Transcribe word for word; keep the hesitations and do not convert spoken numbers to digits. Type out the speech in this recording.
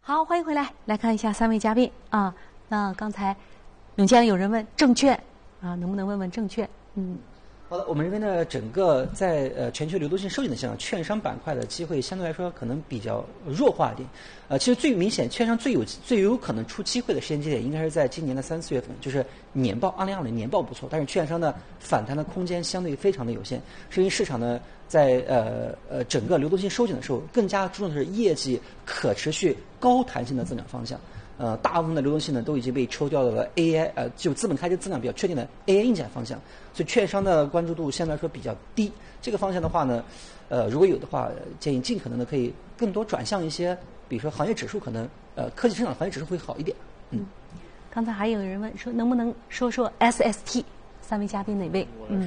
好，欢迎回来，来看一下三位嘉宾啊。那刚才永健有人问证券啊，能不能问问证券？嗯。 好的，我们认为呢，整个在呃全球流动性收紧的情况下，券商板块的机会相对来说可能比较弱化一点。呃，其实最明显，券商最有最有可能出机会的时间节点，应该是在今年的三四月份，就是年报，二零二零年报不错，但是券商的反弹的空间相对非常的有限，是因为市场呢在呃呃整个流动性收紧的时候，更加注重的是业绩可持续、高弹性的增长方向。呃，大部分的流动性呢都已经被抽掉了 A I， 呃，就资本开支增长比较确定的 A I 硬件方向，所以券商的关注度相对来说比较低。这个方向的话呢，呃，如果有的话，建议尽可能的可以更多转向一些，比如说行业指数，可能呃科技成长行业指数会好一点。嗯， 刚才还有人问说，能不能说说 S S T？ 三位嘉宾哪位？嗯。